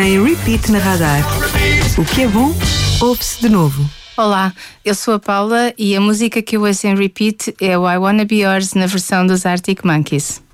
em repeat na Radar. O que é bom, ouve-se de novo. Olá, eu sou a Paula e a música que eu ouço em repeat é o I Wanna Be Yours na versão dos Arctic Monkeys.